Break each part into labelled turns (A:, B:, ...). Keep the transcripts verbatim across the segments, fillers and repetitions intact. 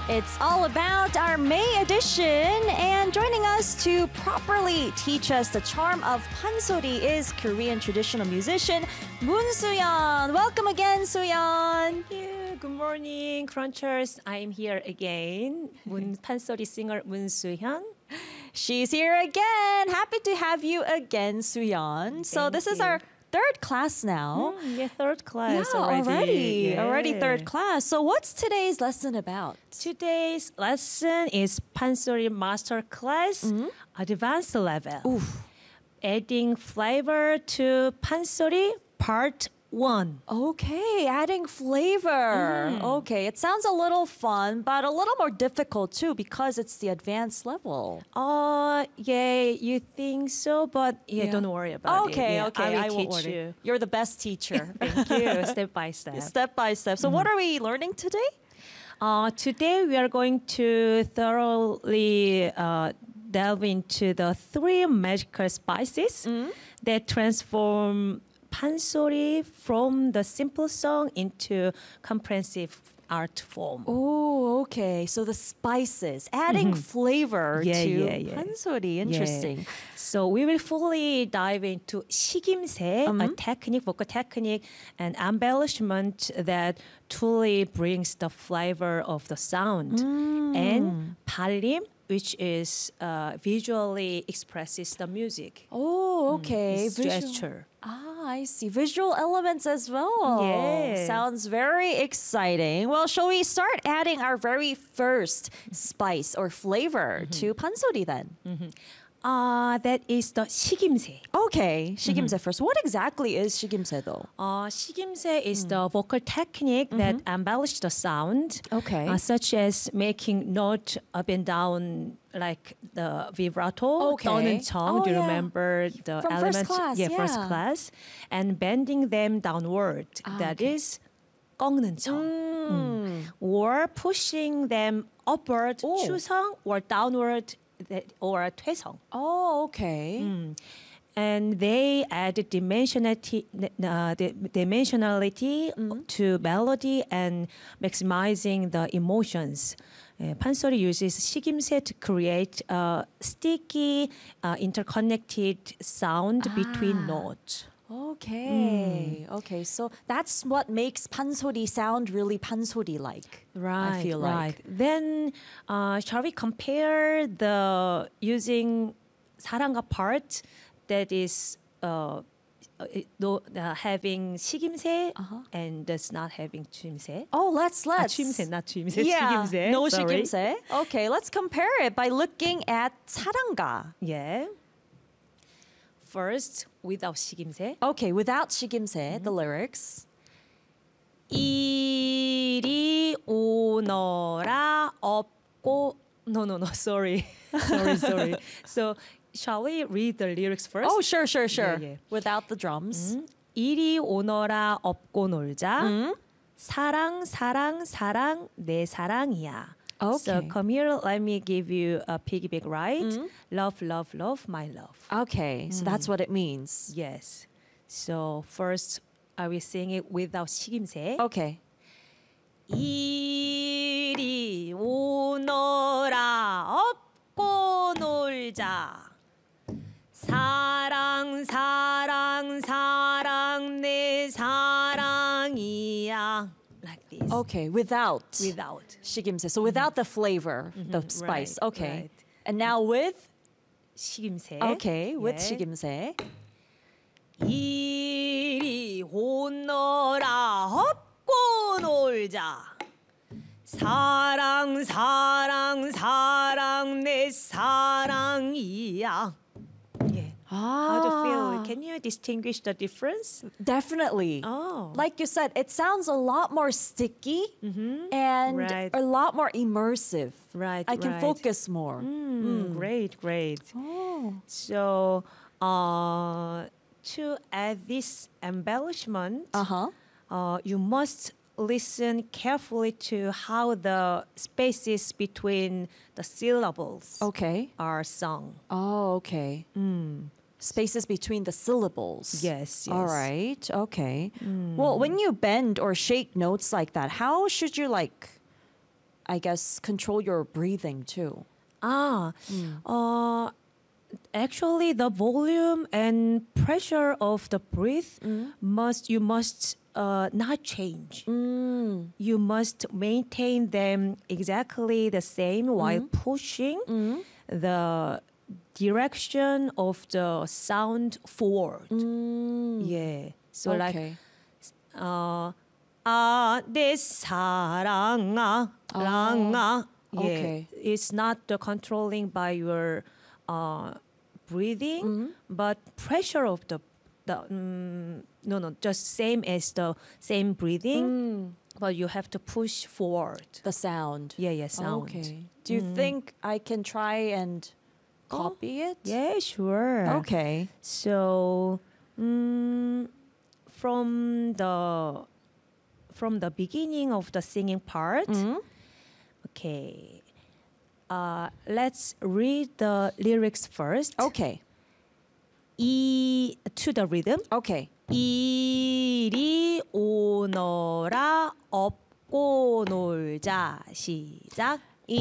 A: It's all about our May edition, and joining us to properly teach us the charm of pansori is Korean traditional musician Moon Soo-yeon. Welcome again, Soo-yeon.
B: Thank you. Good morning, Crunchers. I'm here again. Moon pansori singer Moon Soo-yeon.
A: She's here again. Happy to have you again, Soo-yeon. So
B: Thank
A: this is
B: you.
A: our third class now.
B: Mm, yeah, third class
A: yeah,
B: already.
A: already,
B: Yeah.
A: already third class. So what's today's lesson about?
B: Today's lesson is pansori master class, advanced level.
A: Oof.
B: Adding flavor to pansori part one.
A: Okay, adding flavor. Okay, it sounds a little fun, but a little more difficult too because it's the advanced level.
B: Uh, yeah, you think so, but yeah,
A: Yeah.
B: don't worry about
A: Okay,
B: it. Yeah,
A: okay,
B: I
A: I
B: will
A: won't
B: teach
A: worry.
B: you.
A: You're the best teacher.
B: Thank you, step by step.
A: Step by step. So what are we learning today?
B: Uh, today we are going to thoroughly uh, delve into the three magical spices that transform pansori from the simple song into comprehensive art form.
A: Oh, okay. So the spices, adding flavor
B: Yeah,
A: to
B: yeah, yeah.
A: pansori. Interesting.
B: So we will fully dive into 식임새, a technique, vocal technique, and embellishment that truly brings the flavor of the sound, and 발림, which is uh, visually expresses the music.
A: Oh, okay.
B: It's
A: Visual-
B: gesture.
A: Ah, I see. Visual elements as well.
B: Yeah.
A: Sounds very exciting. Well, shall we start adding our very first spice or flavor to pansori then?
B: Uh, that is the 식임새.
A: Okay, shigimse first. What exactly is shigimse though?
B: Uh, 식임새 is the vocal technique that embellishes the sound,
A: Okay.
B: uh, such as making note up and down like the vibrato,
A: Okay.
B: 떠는 청.
A: Oh,
B: Do you
A: yeah.
B: remember the
A: From first
B: elements?
A: class,
B: yeah, first
A: yeah.
B: class, and bending them downward.
A: Ah,
B: That
A: okay.
B: is 꺾는 청. Mm. Or pushing them upward,
A: Oh.
B: 추성, or downward, that- or 퇴성.
A: Oh, okay.
B: And they add dimensionality, uh, the dimensionality to melody and maximizing the emotions. Uh, pansori uses 식임새 to create a sticky, uh, interconnected sound between notes.
A: Okay. Okay. So that's what makes pansori sound really pansori like. I feel like.
B: right. Then, uh, shall we compare the using 사랑가 part that is uh, uh, it- no, uh, having 식임새 and does not having 추임새?
A: Oh, let's
B: 아,
A: let's.
B: 추임새, not 추임새.
A: Yeah.
B: 식임새.
A: No
B: Sorry.
A: shigimse. Okay, let's compare it by looking at saranga.
B: Yeah. First, without 식임새.
A: Okay, without shigimse, the lyrics.
B: 이리 오너라 없고 no no no sorry sorry sorry so shall we read the lyrics first?
A: Oh, sure, sure, sure.
B: yeah.
A: Without the drums.
B: 이리 오너라 업고 놀자 사랑 사랑 사랑 내 사랑이야. So
A: Okay.
B: come here, let me give you a piggyback ride. Love love love my love.
A: Okay, so that's what it means.
B: Yes. So first I will sing it without 식임새.
A: Okay.
B: 이리 오너라 업고 놀자 사랑 사랑 사랑 내 사랑이야 like this
A: Okay, without
B: without
A: shigimse. So without the flavor, the spice.
B: right,
A: Okay.
B: right.
A: And now with
B: 식임새
A: okay, with
B: yeah.
A: shigimse.
B: 이리 오너라 업고 놀자 사랑 사랑 사랑 내 사랑이야. Yeah. How do you feel? Can you distinguish the difference?
A: Definitely.
B: Oh.
A: Like you said, it sounds a lot more sticky and
B: Right.
A: a lot more immersive.
B: Right,
A: I can
B: right.
A: focus more.
B: Mm, Great, great.
A: Oh.
B: So, uh, to add this embellishment,
A: Uh-huh.
B: uh, you must listen carefully to how the spaces between the syllables
A: Okay.
B: are sung.
A: Oh, okay. Spaces between the syllables.
B: Yes,
A: All
B: yes.
A: right. Okay. Well, when you bend or shake notes like that, how should you like I guess, control your breathing too.
B: Ah, uh, actually, the volume and pressure of the breath must you must uh, not change. You must maintain them exactly the same while pushing the direction of the sound forward. Yeah. So like
A: Okay.
B: uh, 아, 내 사랑아, 랑아. Yeah,
A: okay.
B: it's not the controlling by your uh, breathing, but pressure of the the mm, no no just same as the same breathing, but you have to push forward.
A: The sound.
B: Yeah, yeah, sound.
A: Okay. Do you think I can try and copy it?
B: Yeah, sure.
A: Okay.
B: So, mm, from the from the beginning of the singing part, okay. Uh, let's read the lyrics first.
A: Okay.
B: 이 to the rhythm.
A: Okay.
B: 이리 오너라 업고 놀자. 시작.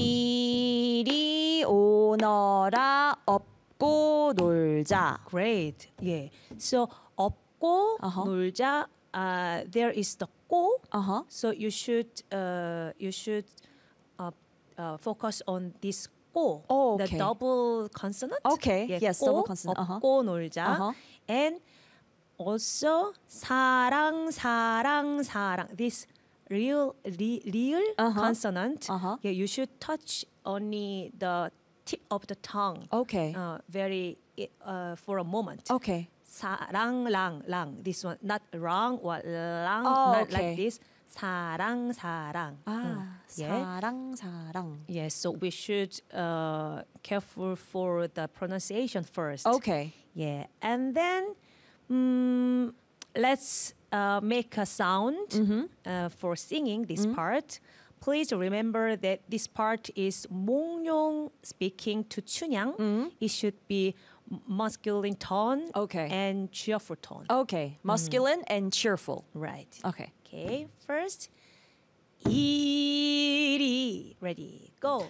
A: 이리 오너라 업고 놀자.
B: Great. Yeah. So 업고
A: Uh-huh.
B: 놀자. Uh, there is the 고.
A: Uh-huh.
B: So you should uh, you should uh, uh, focus on this 고,
A: Oh,
B: the
A: okay.
B: double consonant.
A: Okay,
B: Yeah,
A: yes,
B: 고,
A: double consonant, uh-huh.
B: 업고 놀자.
A: Uh-huh.
B: And also 사랑 사랑 사랑. This real re, real
A: Uh-huh.
B: consonant.
A: Uh-huh.
B: Yeah, you should touch only the tip of the tongue.
A: Okay.
B: Uh, very uh, for a moment.
A: Okay.
B: 사랑 랑 랑. This one not wrong or 랑
A: Oh,
B: not
A: okay.
B: like this. 사랑 사랑.
A: 아,
B: Yeah.
A: 사랑 사랑.
B: Yes, so we should uh careful for the pronunciation first.
A: Okay.
B: Yeah, and then mm, let's uh, make a sound uh, for singing this part. Please remember that this part is 몽룡 speaking to 춘향. It should be masculine tone
A: Okay.
B: and cheerful tone.
A: Okay. Masculine and cheerful.
B: Right.
A: Okay.
B: Okay, first. 이리. Ready, go.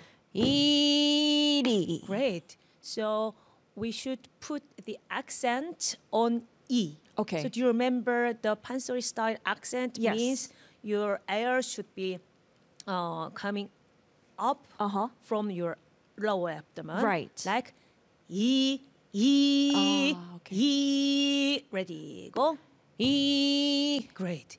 A: 이리.
B: Great. So we should put the accent on E.
A: Okay.
B: So do you remember the pansori style accent
A: Yes.
B: means your air should be uh, coming up
A: Uh-huh.
B: from your lower abdomen.
A: Right.
B: Like E, E,
A: Ah, okay.
B: E. Ready, go.
A: 이
B: Great.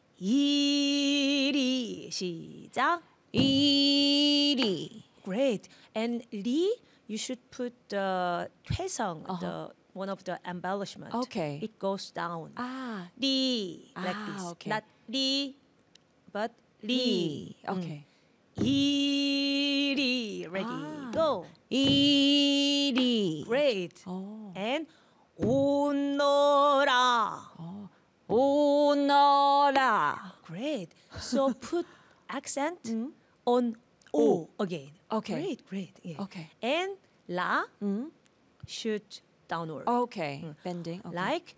B: 이리 시작.
A: 이리.
B: Great. And 리, you should put the 퇴성, the one of the embellishment.
A: Okay.
B: It goes down.
A: 아.
B: 리, like
A: Ah,
B: this.
A: okay.
B: Not 리, but
A: 리.
B: 리.
A: Okay.
B: 이리. Ready,
A: Ah.
B: go.
A: 이리.
B: Great.
A: 어.
B: And 오너라.
A: 오너라.
B: Great. So put accent on O again.
A: Okay.
B: Great, great. Yeah.
A: Okay.
B: And la should downward.
A: Okay. Bending. Okay.
B: Like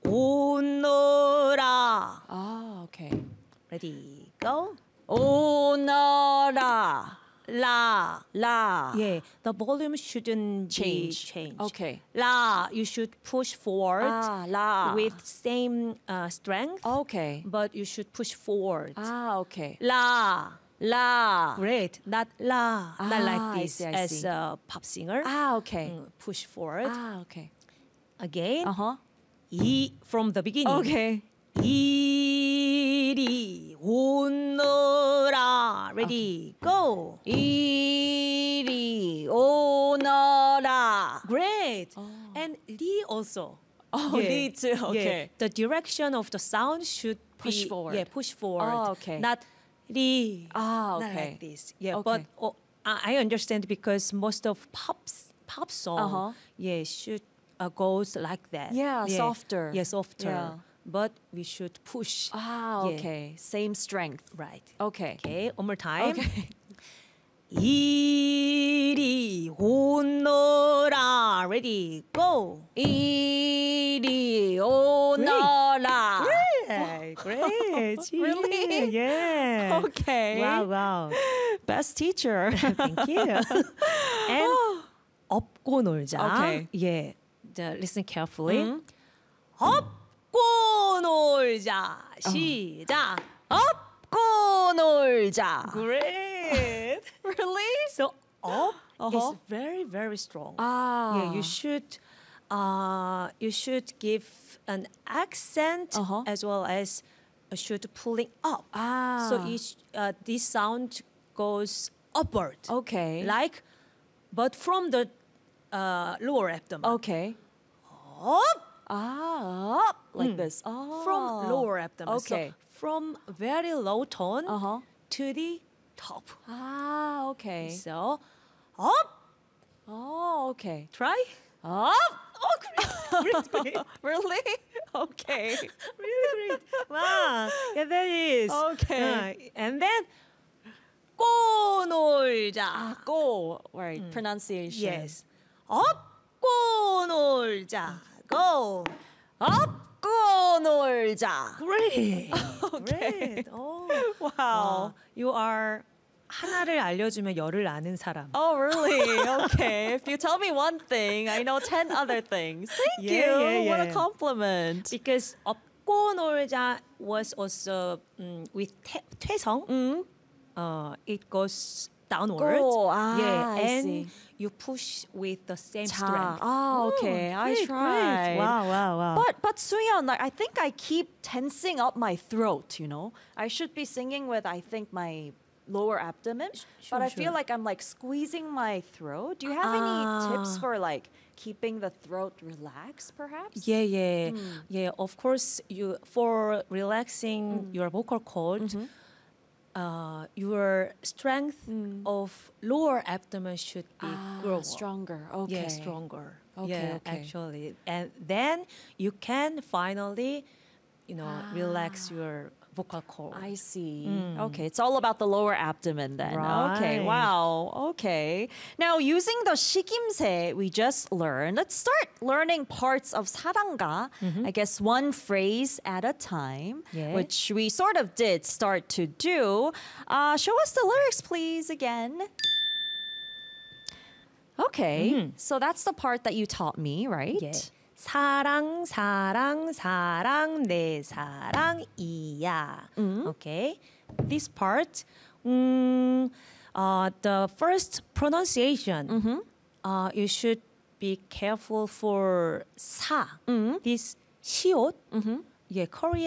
B: 오너라.
A: Ah, okay.
B: Ready, go.
A: 오너라.
B: La.
A: 라.
B: Yeah, the volume shouldn't
A: Change.
B: be changed.
A: Okay.
B: La, you should push forward
A: 아, 라.
B: with same uh, strength,
A: Okay.
B: but you should push forward.
A: Ah, okay.
B: La.
A: 라.
B: Great. Not la.
A: Ah,
B: not like
A: I
B: this
A: see, I
B: as
A: see.
B: a pop singer.
A: Ah, okay.
B: Mm, push forward.
A: Ah, okay.
B: Again.
A: Uh-huh.
B: 이 from the beginning.
A: Okay.
B: 이리 오너라. Ready, go.
A: 이리 오너라.
B: Great. And 리 also.
A: Oh, 리 too. Okay.
B: The direction of the sound should
A: Push
B: be,
A: forward.
B: Yeah, push forward.
A: Oh, okay.
B: Not 리.
A: Ah,
B: Not
A: okay.
B: like this. Yeah,
A: Okay.
B: but oh, I I understand because most of pops pop song,
A: Uh-huh.
B: yeah, should uh, goes like that.
A: Yeah, softer.
B: Yeah, softer.
A: Yeah.
B: But we should push.
A: Ah,
B: Yeah.
A: okay. Same strength.
B: Right.
A: Okay.
B: Okay, one more time.
A: Okay.
B: 이리 오너라. Ready, go.
A: 이리 오너라.
B: Great, great.
A: Really?
B: Yeah.
A: Okay.
B: Wow, wow.
A: Best teacher.
B: Thank you. And 업고 놀자.
A: Okay.
B: Yeah. The, listen carefully. 업고 놀자. 시작.
A: 업고 놀자.
B: Great.
A: Really?
B: So up
A: Uh-huh.
B: is very very strong.
A: Ah.
B: Yeah, you should uh you should give an accent
A: Uh-huh.
B: as well as uh, should pulling up.
A: Ah.
B: So each uh, this sound goes upward.
A: Okay.
B: Like but from the uh, lower abdomen.
A: Okay.
B: Up
A: Ah, up like this. Oh.
B: from lower abdomen.
A: Okay.
B: So from very low tone
A: Uh-huh.
B: to the top.
A: Ah, okay.
B: So up,
A: Oh, okay.
B: try.
A: Up.
B: Oh, great, great, great.
A: Really? Okay.
B: Really great. Wow. Yeah, that is.
A: Okay.
B: Uh, and then 꼬 놀자.
A: Go. Right. Pronunciation.
B: Yes. 업고 놀자. Go.
A: 업고 놀자.
B: Great. Great. Oh.
A: Wow.
B: Wow. You are 하나를 알려주면 열을 아는 사람.
A: Oh, really? Okay. If you tell me one thing, I know ten other things. Thank
B: Yeah,
A: you.
B: yeah,
A: What a
B: yeah.
A: compliment.
B: Because 업고 놀자 was also um, with 태, 퇴성.
A: Mm.
B: Uh, it goes downward.
A: Go. Ah,
B: yeah,
A: I
B: and
A: see.
B: you push with the same
A: 자.
B: strength.
A: Oh, okay. I
B: great,
A: tried.
B: Great. Wow, wow, wow.
A: But but Suyeon, like I think I keep tensing up my throat. You know, I should be singing with I think my lower abdomen,
B: sure,
A: but I
B: sure.
A: feel like I'm like squeezing my throat. Do you have
B: Ah.
A: any tips for like keeping the throat relaxed, perhaps?
B: yeah, yeah,
A: Hmm.
B: yeah. Of course, you for relaxing
A: Hmm.
B: your vocal cord,
A: Mm-hmm.
B: uh, your strength of lower abdomen should be
A: Ah,
B: grow
A: stronger. Okay.
B: Yeah, stronger.
A: Okay,
B: yeah,
A: okay.
B: actually, and then you can finally, you know, relax your vocal cord.
A: I see. Okay, it's all about the lower abdomen then. Okay,
B: Right.
A: wow. Okay. Now, using the 식임새 we just learned, let's start learning parts of 사랑가. I guess one phrase at a time,
B: Yeah.
A: which we sort of did start to do. Uh, show us the lyrics, please, again. Okay, so that's the part that you taught me, right?
B: Yeah. 사랑 사랑 사랑 내 사랑이야. Okay. This part, mm, uh, the first pronunciation, uh, you should be careful for 사. This 시옷. Yeah, Korean.